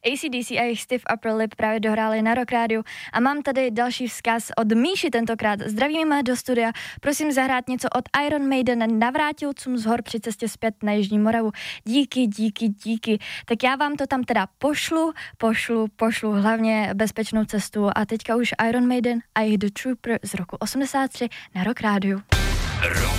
AC/DC a jejich Stiff Upper Lip právě dohráli na Rock Rádiu a mám tady další vzkaz od Míši tentokrát. Zdravím do studia, prosím zahrát něco od Iron Maiden navrátilcům z hor při cestě zpět na Jižní Moravu. Díky. Tak já vám to tam teda pošlu, hlavně bezpečnou cestu a teďka už Iron Maiden a jejich The Trooper z roku 83 na Rock Rádiu.